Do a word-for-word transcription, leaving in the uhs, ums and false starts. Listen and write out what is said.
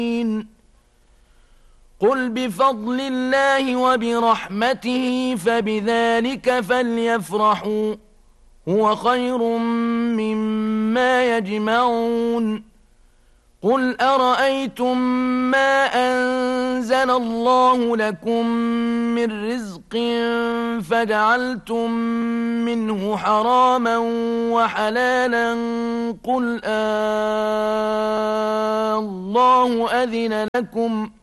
قل بفضل الله وبرحمته فبذلك فليفرحوا هو خير مما يجمعون قل أرأيتم ما أنزل الله لكم من رزق فجعلتم منه حراما وحلالا قل آه الله أذن لكم